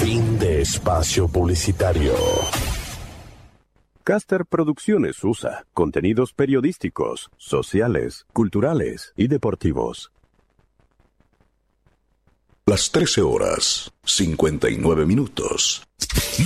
Fin de espacio publicitario. Caster Producciones USA. Contenidos periodísticos, sociales, culturales y deportivos. Las 13 horas, 59 minutos.